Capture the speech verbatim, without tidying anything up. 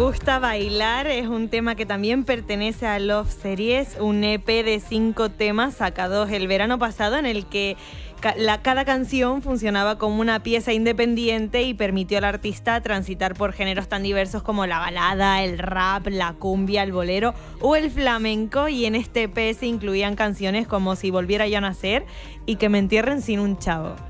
gusta bailar es un tema que también pertenece a Love Series, un E P de cinco temas sacados el verano pasado en el que ca- la, cada canción funcionaba como una pieza independiente y permitió al artista transitar por géneros tan diversos como la balada, el rap, la cumbia, el bolero o el flamenco, y en este E P se incluían canciones como Si volviera yo a nacer y Que me entierren sin un chavo.